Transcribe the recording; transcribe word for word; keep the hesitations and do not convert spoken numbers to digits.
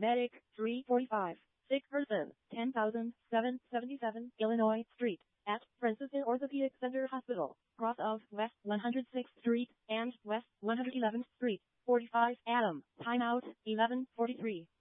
Medic, three forty-five. Sick person, ten thousand seven hundred seventy-seven Illinois Street, at Franciscan Orthopedic Center Hospital, cross of West one hundred sixth Street and West one hundred eleventh Street, forty-five Adam. Timeout, eleven forty-three.